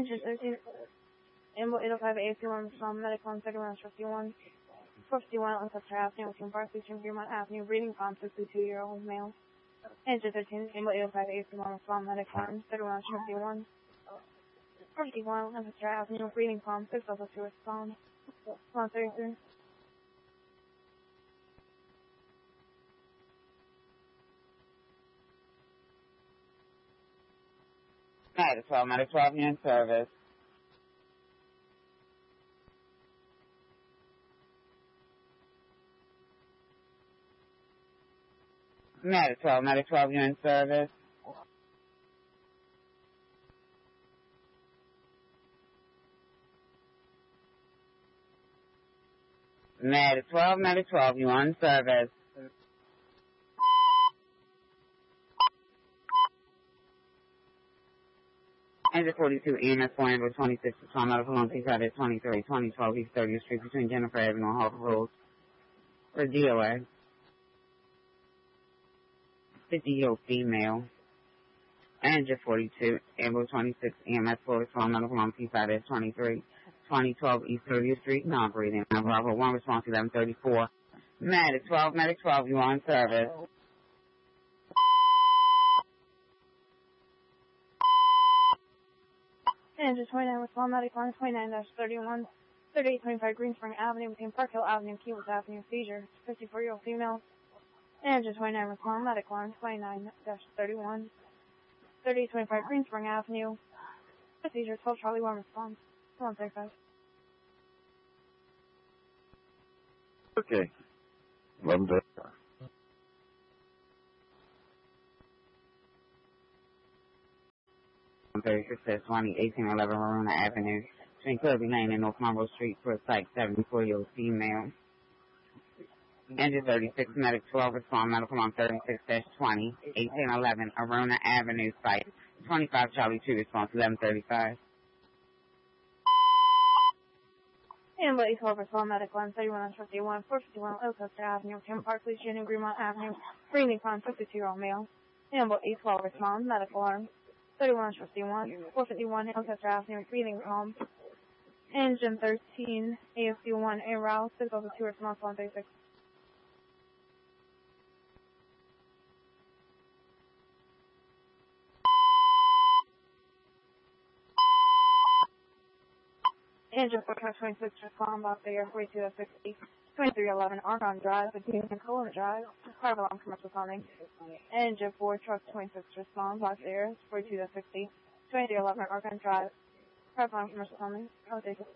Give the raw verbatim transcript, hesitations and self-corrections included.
Engine thirteen, Ambo eight oh five A F one from Medical on second round fifty-one, fifty-one Lancaster Avenue, between Barclays and Fremont Avenue, breeding from sixty-two-year-old male. Engine thirteen, Ambo eight oh five A F one from Medical on second round fifty-one, fifty-one Lancaster Avenue, breeding from six level to respond. one thirty-three. Medic twelve, Medic twelve, you're in service. Medic twelve, Medic twelve, you're in service. Medic twelve, Medic twelve, you're on service. Engine forty-two, E M S four, Amber twenty-six, Patrol Medical on Peace at twenty-three, twenty twelve East thirtieth Street between Jennifer Avenue and Harper Road for D O A. fifty-year-old female. Engine forty-two, Amber twenty-six, E M S four, Patrol Medical on Peace at twenty-three, twenty twelve East thirtieth Street, non-breathing. Bravo one, response eleven thirty-four. Medic twelve, Medic twelve, you on service. Engine twenty-nine with small medic line twenty-nine dash thirty-one, thirty-eight twenty-five Green Spring Avenue between Park Hill Avenue and Keywood Avenue, seizure, fifty-four-year-old female. Engine twenty-nine with small medic line twenty-nine dash thirty-one, thirty-eight twenty-five Green Spring Avenue, seizure, twelve Charlie one response, one thirty-five. Okay. eleven thirty-five. thirty-six twenty, eighteen eleven Maruna Avenue, between Kirby Lane and North Monroe Street for a site, seventy-four-year-old female. Engine thirty-six, Medic twelve, respond medical on thirty-six twenty, eighteen eleven Arona Avenue site, twenty-five Charlie two, response eleven thirty-five. Ambo eight twelve respond medical on thirty-one fifty-one, four fifty-one Lancaster Avenue, Tim Park, Legion and Greenmont Avenue, breathing from fifty-two-year-old male. Ambo eight twelve respond medical arm. thirty-one fifty-one, four fifty-one Lancaster Avenue, breathing calm. Engine thirteen, A F C one, A route, six over two, response one thirty-six. Engine four twenty-six, respond box air, forty-two sixty, twenty-three eleven Argonne Drive, between Colon Drive, car alarm commercial funding. Engine four truck twenty-six, respond box air, forty-two sixty, twenty-three eleven Argonne Drive, car alarm commercial funding.